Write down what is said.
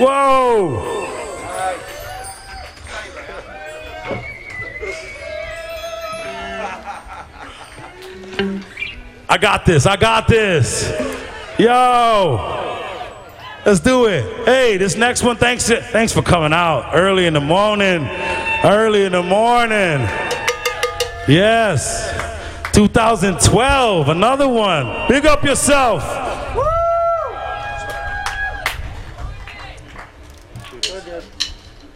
Whoa. I got this. I got this. Yo. Let's do it. Hey, this next one, thanks for coming out early in the morning. Early in the morning. Yes. 2012, another one. Big up yourself.